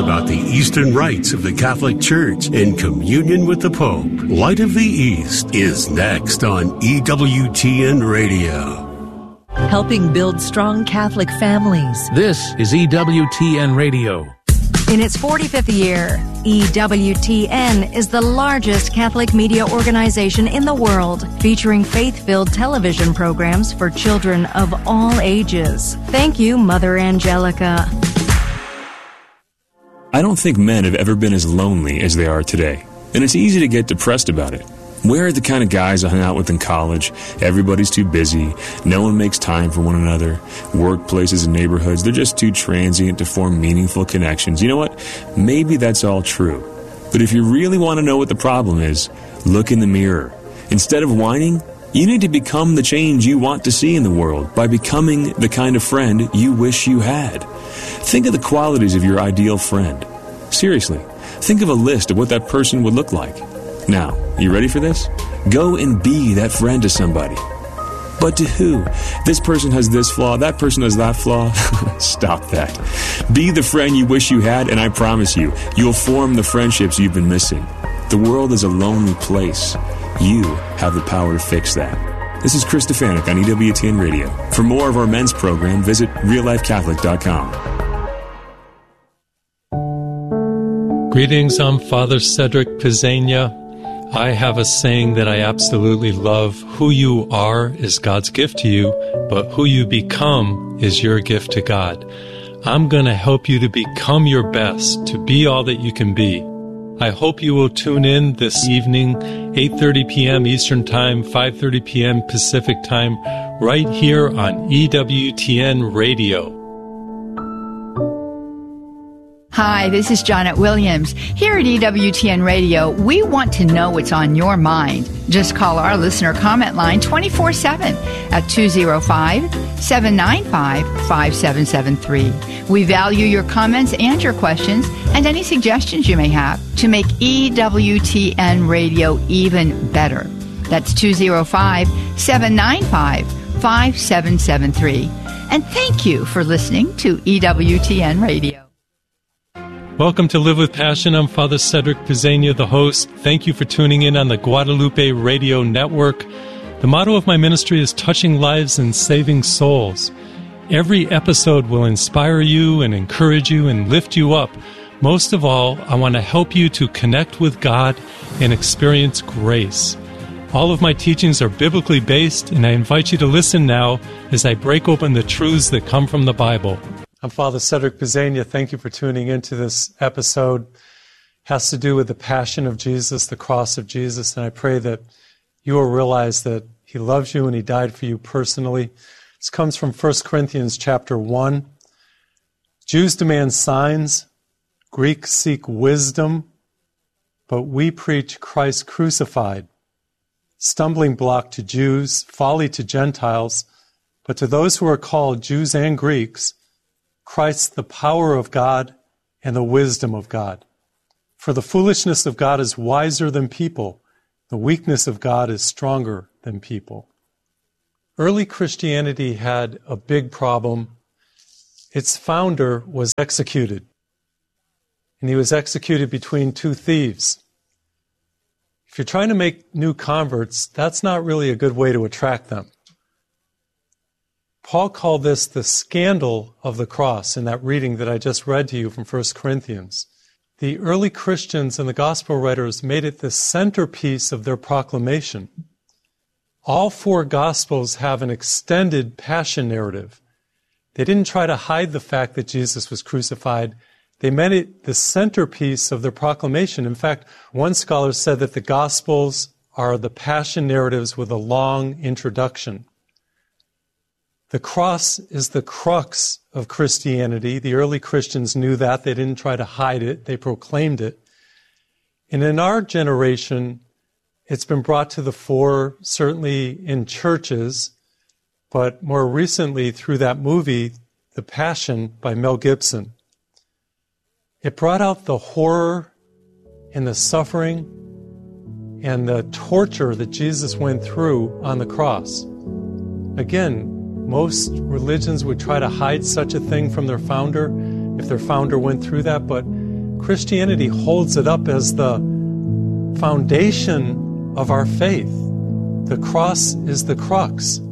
about the Eastern rites of the Catholic Church in communion with the Pope. Light of the East is next on EWTN Radio. Helping build strong Catholic families. This is EWTN Radio. In its 45th year, EWTN is the largest Catholic media organization in the world, featuring faith-filled television programs for children of all ages. Thank you, Mother Angelica. I don't think men have ever been as lonely as they are today, and it's easy to get depressed about it. We're the kind of guys I hung out with in college. Everybody's too busy. No one makes time for one another. Workplaces and neighborhoods, they're just too transient to form meaningful connections. You know what? Maybe that's all true. But if you really want to know what the problem is, look in the mirror. Instead of whining, you need to become the change you want to see in the world by becoming the kind of friend you wish you had. Think of the qualities of your ideal friend. Seriously, think of a list of what that person would look like. Now, you ready for this? Go and be that friend to somebody. But to who? This person has this flaw, that person has that flaw. Stop that. Be the friend you wish you had, and I promise you, you'll form the friendships you've been missing. The world is a lonely place. You have the power to fix that. This is Chris Stefanik on EWTN Radio. For more of our men's program, visit reallifecatholic.com. Greetings, I'm Father Cedric Pizzania. I have a saying that I absolutely love. Who you are is God's gift to you, but who you become is your gift to God. I'm going to help you to become your best, to be all that you can be. I hope you will tune in this evening, 8:30 p.m. Eastern Time, 5:30 p.m. Pacific Time, right here on EWTN Radio. Hi, this is Janet Williams. Here at EWTN Radio, we want to know what's on your mind. Just call our listener comment line 24/7 at 205-795-5773. We value your comments and your questions and any suggestions you may have to make EWTN Radio even better. That's 205-795-5773. And thank you for listening to EWTN Radio. Welcome to Live with Passion. I'm Father Cedric Pizzania, the host. Thank you for tuning in on the Guadalupe Radio Network. The motto of my ministry is touching lives and saving souls. Every episode will inspire you and encourage you and lift you up. Most of all, I want to help you to connect with God and experience grace. All of my teachings are biblically based, and I invite you to listen now as I break open the truths that come from the Bible. I'm Father Cedric Pizzania. Thank you for tuning into this episode. It has to do with the passion of Jesus, the cross of Jesus, and I pray that you will realize that He loves you and He died for you personally. This comes from 1 Corinthians chapter 1. Jews demand signs, Greeks seek wisdom, but we preach Christ crucified. Stumbling block to Jews, folly to Gentiles, but to those who are called Jews and Greeks, Christ, the power of God and the wisdom of God. For the foolishness of God is wiser than people. The weakness of God is stronger than people. Early Christianity had a big problem. Its founder was executed. And he was executed between two thieves. If you're trying to make new converts, that's not really a good way to attract them. Paul called this the scandal of the cross in that reading that I just read to you from 1 Corinthians. The early Christians and the gospel writers made it the centerpiece of their proclamation. All four gospels have an extended passion narrative. They didn't try to hide the fact that Jesus was crucified. They made it the centerpiece of their proclamation. In fact, one scholar said that the gospels are the passion narratives with a long introduction. The cross is the crux of Christianity. The early Christians knew that. They didn't try to hide it. They proclaimed it. And in our generation, it's been brought to the fore, certainly in churches, but more recently through that movie, The Passion by Mel Gibson. It brought out the horror and the suffering and the torture that Jesus went through on the cross. Again, most religions would try to hide such a thing from their founder if their founder went through that, but Christianity holds it up as the foundation of our faith. The cross is the crux.